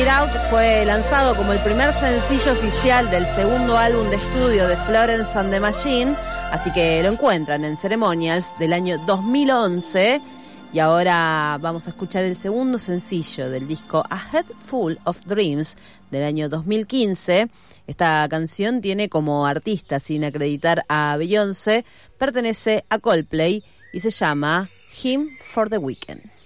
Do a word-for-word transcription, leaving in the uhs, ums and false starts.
It Out fue lanzado como el primer sencillo oficial del segundo álbum de estudio de Florence and the Machine, así que lo encuentran en Ceremonials del año dos mil once. Y ahora vamos a escuchar el segundo sencillo del disco A Head Full of Dreams del año dos mil quince. Esta canción tiene como artista, sin acreditar a Beyoncé, pertenece a Coldplay y se llama Hymn for the Weekend.